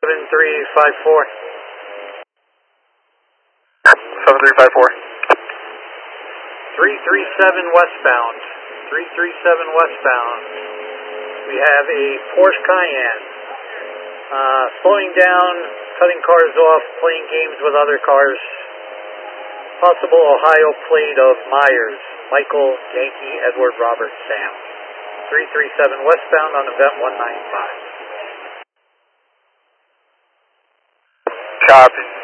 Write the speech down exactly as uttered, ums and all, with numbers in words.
seven three five four. seven three five four. three three seven westbound. three three seven westbound. We have a Porsche Cayenne. Uh, slowing down, cutting cars off, playing games with other cars. Possible Ohio plate of Myers, Michael, Yankee, Edward, Robert, Sam. three three seven westbound on event one nine five. Copy.